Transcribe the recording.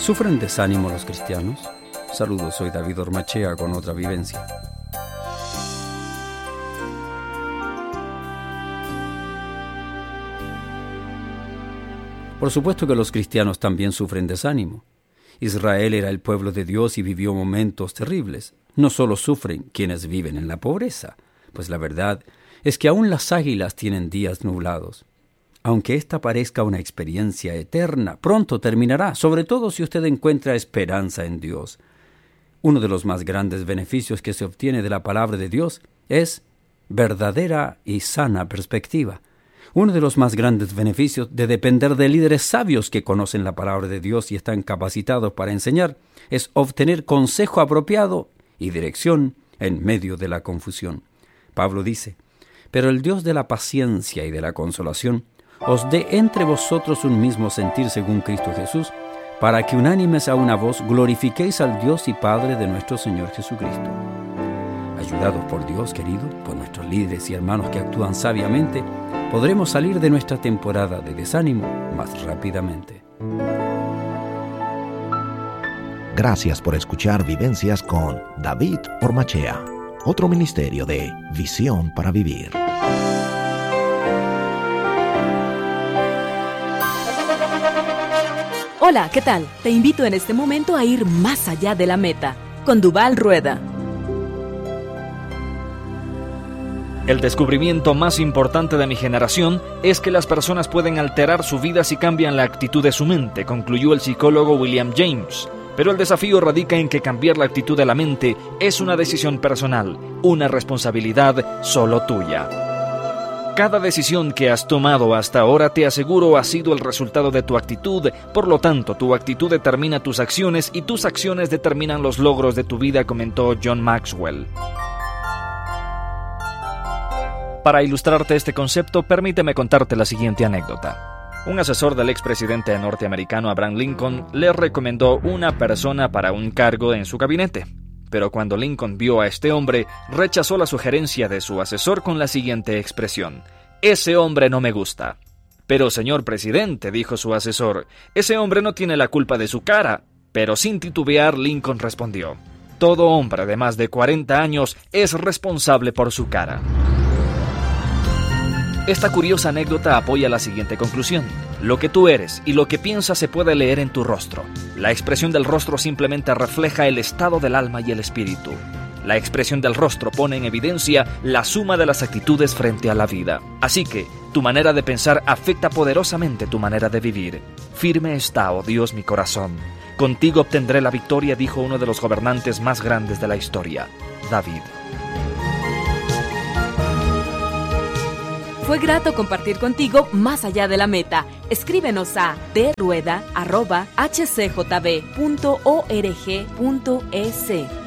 ¿Sufren desánimo los cristianos? Saludos, soy David Ormachea con otra vivencia. Por supuesto que los cristianos también sufren desánimo. Israel era el pueblo de Dios y vivió momentos terribles. No solo sufren quienes viven en la pobreza, pues la verdad es que aún las águilas tienen días nublados. Aunque esta parezca una experiencia eterna, pronto terminará, sobre todo si usted encuentra esperanza en Dios. Uno de los más grandes beneficios que se obtiene de la palabra de Dios es verdadera y sana perspectiva. Uno de los más grandes beneficios de depender de líderes sabios que conocen la palabra de Dios y están capacitados para enseñar es obtener consejo apropiado y dirección en medio de la confusión. Pablo dice: «Pero el Dios de la paciencia y de la consolación os dé entre vosotros un mismo sentir según Cristo Jesús, para que unánimes a una voz glorifiquéis al Dios y Padre de nuestro Señor Jesucristo». Ayudados por Dios, querido, por nuestros líderes y hermanos que actúan sabiamente, podremos salir de nuestra temporada de desánimo más rápidamente. Gracias por escuchar Vivencias con David Ormachea, otro ministerio de Visión para Vivir. Hola, ¿qué tal? Te invito en este momento a ir más allá de la meta, con Duval Rueda. El descubrimiento más importante de mi generación es que las personas pueden alterar su vida si cambian la actitud de su mente, concluyó el psicólogo William James. Pero el desafío radica en que cambiar la actitud de la mente es una decisión personal, una responsabilidad solo tuya. Cada decisión que has tomado hasta ahora, te aseguro, ha sido el resultado de tu actitud. Por lo tanto, tu actitud determina tus acciones y tus acciones determinan los logros de tu vida, comentó John Maxwell. Para ilustrarte este concepto, permíteme contarte la siguiente anécdota. Un asesor del expresidente norteamericano Abraham Lincoln le recomendó una persona para un cargo en su gabinete. Pero cuando Lincoln vio a este hombre, rechazó la sugerencia de su asesor con la siguiente expresión: «Ese hombre no me gusta». «Pero, señor presidente», dijo su asesor, «ese hombre no tiene la culpa de su cara». Pero sin titubear, Lincoln respondió: «Todo hombre de más de 40 años es responsable por su cara». Esta curiosa anécdota apoya la siguiente conclusión: lo que tú eres y lo que piensas se puede leer en tu rostro. La expresión del rostro simplemente refleja el estado del alma y el espíritu. La expresión del rostro pone en evidencia la suma de las actitudes frente a la vida. Así que, tu manera de pensar afecta poderosamente tu manera de vivir. Firme está, oh Dios, mi corazón. Contigo obtendré la victoria, dijo uno de los gobernantes más grandes de la historia, David. Fue grato compartir contigo Más allá de la meta. Escríbenos a drueda@hcjb.org.es.